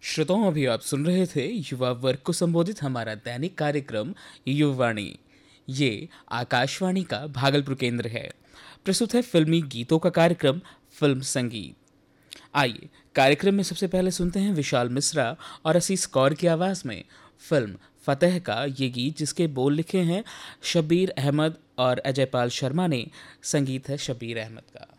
श्रोताओं, अभी आप सुन रहे थे युवा वर्ग को संबोधित हमारा दैनिक कार्यक्रम युवावाणी। ये आकाशवाणी का भागलपुर केंद्र है। प्रस्तुत है फिल्मी गीतों का कार्यक्रम फिल्म संगीत। आइए कार्यक्रम में सबसे पहले सुनते हैं विशाल मिश्रा और असीस कौर की आवाज में फिल्म फतेह का ये गीत, जिसके बोल लिखे हैं शब्बीर अहमद और अजयपाल शर्मा ने। संगीत है शब्बीर अहमद का।